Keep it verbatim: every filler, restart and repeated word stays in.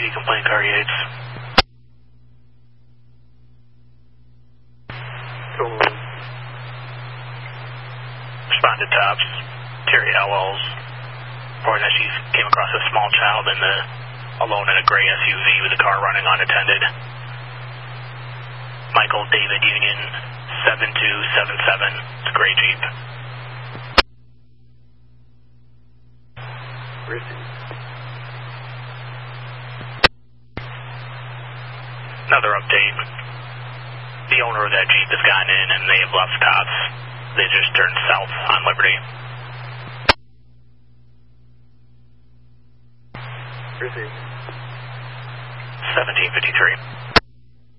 D complaint car eights. Responded tops. Terry Howells. Reporting that she came across a small child in the alone in a gray S U V with the car running unattended. Michael David Union, seven two seven seven. It's a gray Jeep. Another update. The owner of that Jeep has gotten in and they have left cops. They just turned south on Liberty. Received. seventeen fifty-three.